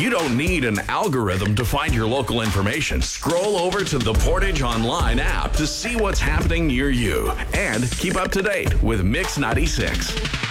You don't need an algorithm to find your local information. Scroll over to the Portage Online app to see what's happening near you and keep up to date with Mix 96.